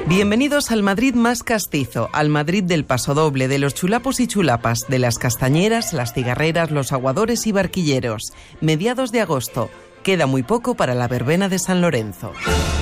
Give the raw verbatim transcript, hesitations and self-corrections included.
Bienvenidos al Madrid más castizo, al Madrid del pasodoble, de los chulapos y chulapas, de las castañeras, las cigarreras, los aguadores y barquilleros. Mediados de agosto. Queda muy poco para la verbena de San Lorenzo.